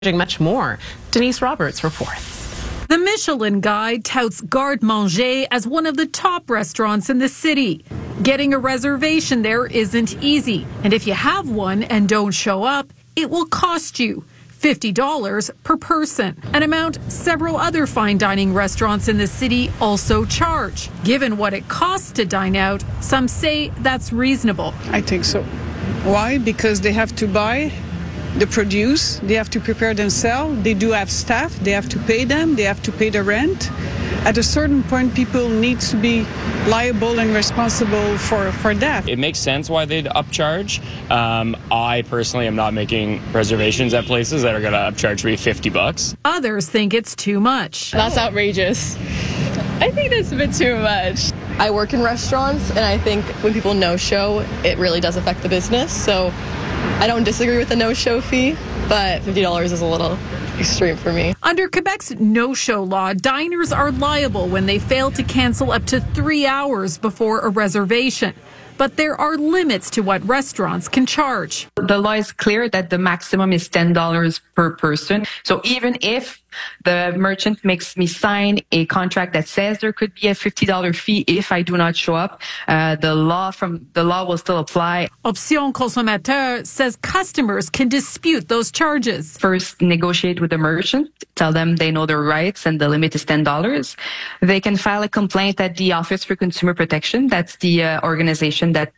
Much more. Denise Roberts reports. The Michelin Guide touts Garde Manger as one of the top restaurants in the city. Getting a reservation there isn't easy, and if you have one and don't show up, it will cost you $50 per person, an amount several other fine dining restaurants in the city also charge. Given what it costs to dine out, some say that's reasonable. I think so. Why? Because they have to buy the produce, they have to prepare themselves, they do have staff, they have to pay them, they have to pay the rent. At a certain point, people need to be liable and responsible for that. It makes sense why they'd upcharge. I personally am not making reservations at places that are going to upcharge me $50. Others think it's too much. That's outrageous. I think that's a bit too much. I work in restaurants, and I think when people no-show, it really does affect the business. So I don't disagree with the no-show fee, but $50 is a little extreme for me. Under Quebec's no-show law, diners are liable when they fail to cancel up to 3 hours before a reservation. But there are limits to what restaurants can charge. The law is clear that the maximum is $10 per person. So even if the merchant makes me sign a contract that says there could be a $50 fee if I do not show up, the law will still apply. Option Consommateur says customers can dispute those charges. First, negotiate with the merchant, tell them they know their rights and the limit is $10. They can file a complaint at the Office for Consumer Protection. That's the organization that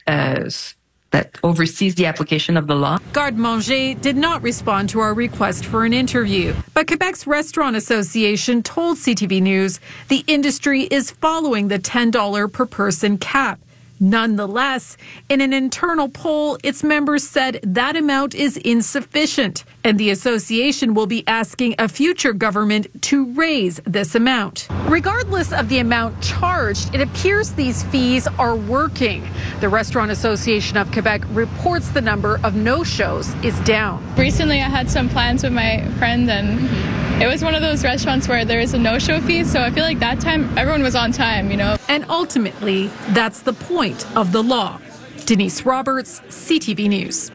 oversees the application of the law. Garde Manger did not respond to our request for an interview. But Quebec's Restaurant Association told CTV News the industry is following the $10 per person cap. Nonetheless, in an internal poll, its members said that amount is insufficient, and the association will be asking a future government to raise this amount. Regardless of the amount charged, it appears these fees are working. The Restaurant Association of Quebec reports the number of no-shows is down. Recently, I had some plans with my friend, and it was one of those restaurants where there is a no-show fee, so I feel like that time everyone was on time, you know. And ultimately, that's the point of the law. Denise Roberts, CTV News.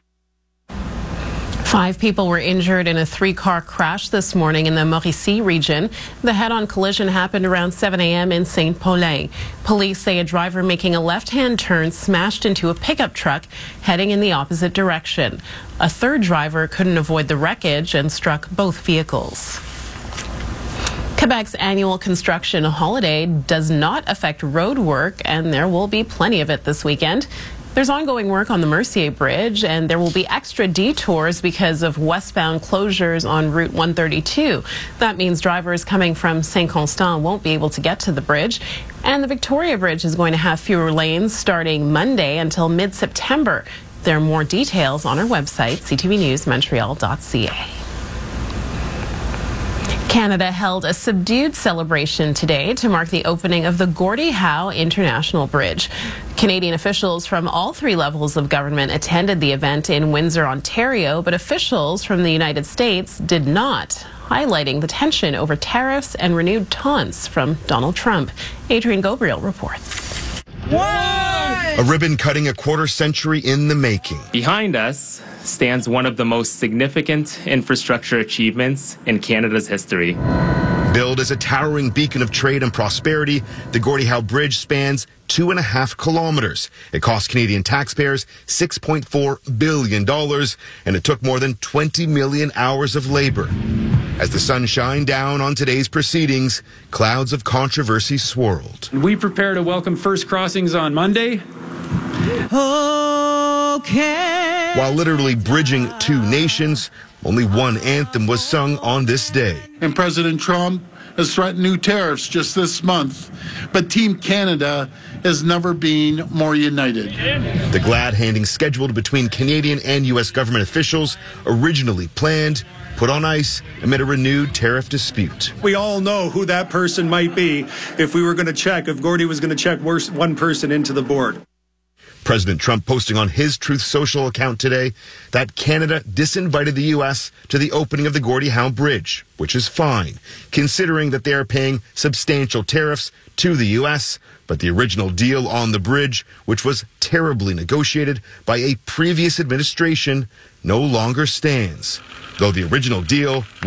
5 people were injured in a 3-car crash this morning in the Mauricie region. The head-on collision happened around 7 a.m. in Saint-Paulin. Police say a driver making a left-hand turn smashed into a pickup truck heading in the opposite direction. A third driver couldn't avoid the wreckage and struck both vehicles. Quebec's annual construction holiday does not affect road work, and there will be plenty of it this weekend. There's ongoing work on the Mercier Bridge, and there will be extra detours because of westbound closures on Route 132. That means drivers coming from Saint-Constant won't be able to get to the bridge. And the Victoria Bridge is going to have fewer lanes starting Monday until mid-September. There are more details on our website, ctvnewsmontreal.ca. Canada held a subdued celebration today to mark the opening of the Gordie Howe International Bridge. Canadian officials from all 3 levels of government attended the event in Windsor, Ontario, but officials from the United States did not, highlighting the tension over tariffs and renewed taunts from Donald Trump. Adrian Gabriel reports. A ribbon cutting a quarter-century in the making. Behind us stands one of the most significant infrastructure achievements in Canada's history. Billed as a towering beacon of trade and prosperity, the Gordie Howe Bridge spans 2.5 kilometers. It cost Canadian taxpayers $6.4 billion, and it took more than 20 million hours of labor. As the sun shined down on today's proceedings, clouds of controversy swirled. We prepare to welcome first crossings on Monday. Okay. While literally bridging 2 nations, only one anthem was sung on this day. And President Trump has threatened new tariffs just this month, but Team Canada has never been more united. The glad handing scheduled between Canadian and U.S. government officials originally planned, put on ice amid a renewed tariff dispute. We all know who that person might be if Gordie was going to check one person into the board. President Trump posting on his Truth Social account today that Canada disinvited the U.S. to the opening of the Gordie Howe Bridge, which is fine, considering that they are paying substantial tariffs to the U.S., but the original deal on the bridge, which was terribly negotiated by a previous administration, no longer stands. Though the original deal